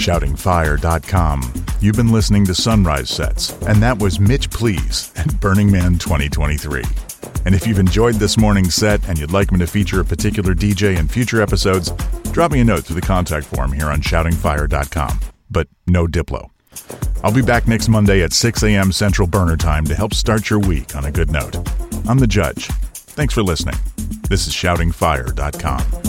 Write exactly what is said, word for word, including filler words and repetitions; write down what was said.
shouting fire dot com. You've been listening to Sunrise Sets, and that was Mitch Please at Burning Man twenty twenty-three. And if you've enjoyed this morning's set and you'd like me to feature a particular D J in future episodes, drop me a note through the contact form here on shouting fire dot com. But no Diplo. I'll be back next Monday at six a.m. Central Burner Time to help start your week on a good note. I'm the Judge. Thanks for listening. This is shouting fire dot com.